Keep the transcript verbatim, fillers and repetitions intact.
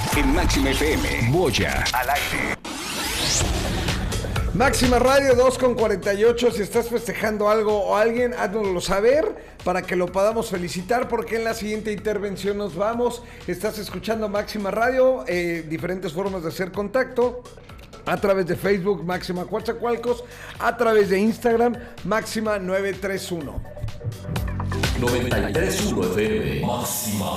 En Máxima F M, Moya al aire. Máxima Radio dos con cuarenta y ocho. Si estás festejando algo o alguien, háznoslo saber para que lo podamos felicitar, porque en la siguiente intervención nos vamos. Estás escuchando Máxima Radio, eh, diferentes formas de hacer contacto. A través de Facebook, Máxima Coatzacoalcos, a través de Instagram, Máxima nueve tres uno. noventa y tres punto uno F M. Máxima.